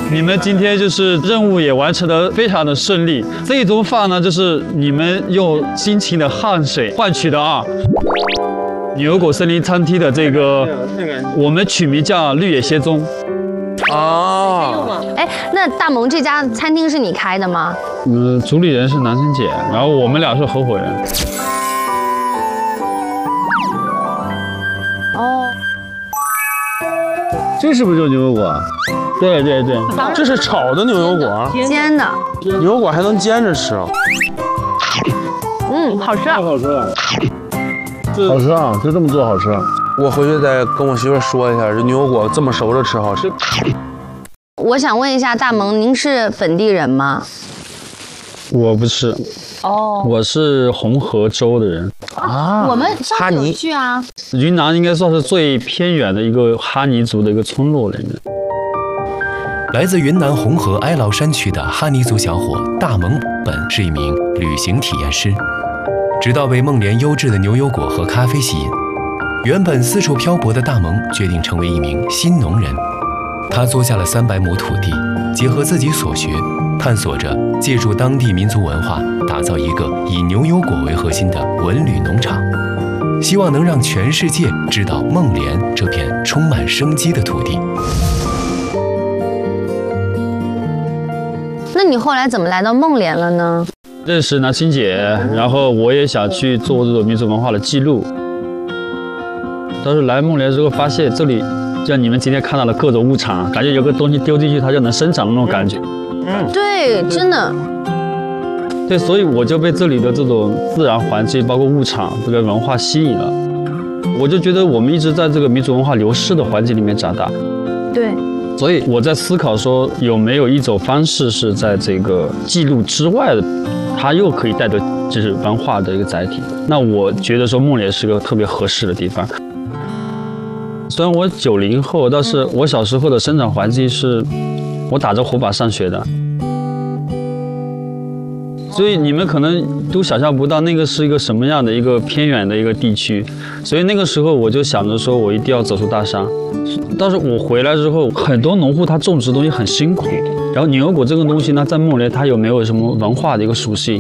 你们今天就是任务也完成得非常的顺利。这一顿饭呢，就是你们用辛勤的汗水换取的啊。牛油果森林餐厅的这个，我们取名叫绿野仙踪。 哦，哎，那大萌这家餐厅是你开的吗？ 主理人是南生姐，然后我们俩是合伙人。 哦， 这是不是就牛油果？对对对， 这是炒的牛油果， 煎的， 牛油果还能煎着吃。 好吃。 太好吃了，好吃啊！就这么做好吃。 我回去再跟我媳妇说一下，这牛油果这么熟着吃好吃。 我想问一下大萌，您是本地人吗？ 我不是，我是红河州的人。 我们上次有去啊。 云南应该算是最偏远的一个哈尼族的一个村落里面。 来自云南红河哀牢山区的哈尼族小伙大萌本是一名旅行体验师，直到被孟连优质的牛油果和咖啡吸引，原本四处漂泊的大萌决定成为一名新农人。他租下了300亩土地，结合自己所学，探索着借助当地民族文化，打造一个以牛油果为核心的文旅农场，希望能让全世界知道孟连这片充满生机的土地。 那你后来怎么来到孟连了呢？ 认识南青姐，然后我也想去做这种民族文化的记录。但是来孟连之后，发现这里像你们今天看到的各种物产，感觉有个东西丢进去它就能生长的那种感觉。 对，真的。 对，所以我就被这里的这种自然环境，包括物产这个文化吸引了。我就觉得我们一直在这个民族文化流失的环境里面长大。 对。 所以我在思考说，有没有一种方式是在这个记录之外的，它又可以带着就是文化的一个载体。那我觉得说孟连是个特别合适的地方。虽然我90后，但是我小时候的生长环境是我打着火把上学的，所以你们可能都想象不到那个是一个什么样的一个偏远的一个地区。所以那个时候我就想着说，我一定要走出大山。但是我回来之后，很多农户他种植东西很辛苦，然后牛油果这个东西呢，在孟连它有没有什么文化的一个属性？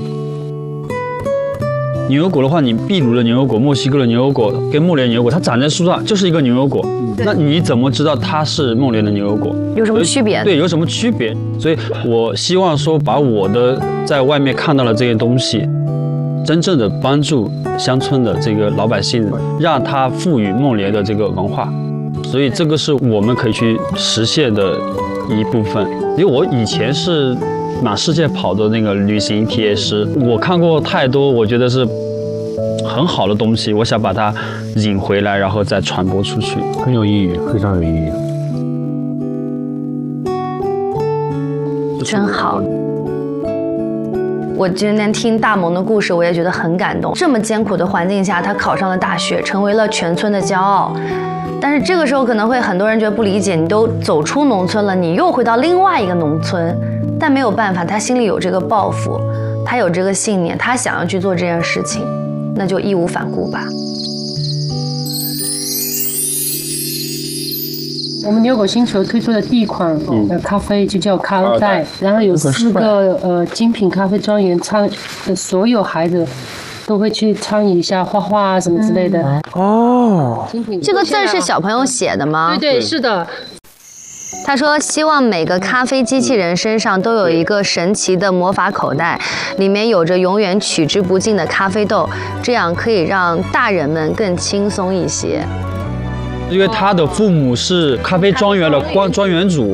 牛油果的话，你秘鲁的牛油果、墨西哥的牛油果跟孟连牛油果，它长在树上就是一个牛油果，那你怎么知道它是孟连的牛油果？ 有什么区别？ 对，有什么区别？所以我希望说，把我的在外面看到的这些东西，真正的帮助乡村的这个老百姓，让他赋予孟连的这个文化。所以这个是我们可以去实现的一部分。因为我以前是满世界跑的那个旅行体验师，我看过太多我觉得是很好的东西，我想把它引回来，然后再传播出去， 很有意义，非常有意义。 真好。我今天听大萌的故事，我也觉得很感动。这么艰苦的环境下，他考上了大学，成为了全村的骄傲。但是这个时候可能会很多人觉得不理解，你都走出农村了，你又回到另外一个农村，但没有办法，他心里有这个抱负，他有这个信念，他想要去做这件事情，那就义无反顾吧。 我们牛油果星球推出的第一款咖啡就叫咖啡带，然后有4个精品咖啡庄园所有孩子都会去参与一下画画啊什么之类的。 哦， 这个字是小朋友写的吗？ 对，是的。 他说希望每个咖啡机器人身上都有一个神奇的魔法口袋，里面有着永远取之不尽的咖啡豆，这样可以让大人们更轻松一些。 因为他的父母是咖啡庄园的庄园主。